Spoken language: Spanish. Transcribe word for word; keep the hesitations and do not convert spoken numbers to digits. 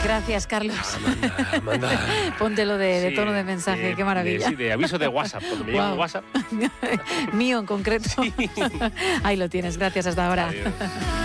Gracias, Carlos. Manda, manda. Póntelo de, de Sí, tono de mensaje, de, qué maravilla. De, sí, de aviso de WhatsApp, cuando me Wow. llega un WhatsApp. Mío en concreto. Sí. Ahí lo tienes, gracias, hasta ahora. Adiós.